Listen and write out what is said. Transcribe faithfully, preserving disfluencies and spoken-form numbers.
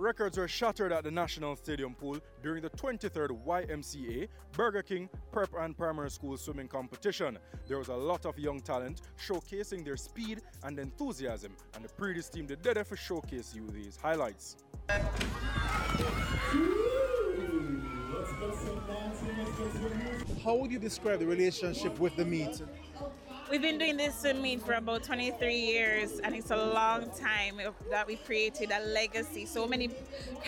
Records were shattered at the National Stadium pool during the twenty-third Y M C A Burger King Prep and Primary School swimming competition. There was a lot of young talent showcasing their speed and enthusiasm, and the Predis team did their to showcase you these highlights. How would you describe the relationship with the meet? We've been doing this swim meet for about twenty-three years, and it's a long time that we created a legacy. So many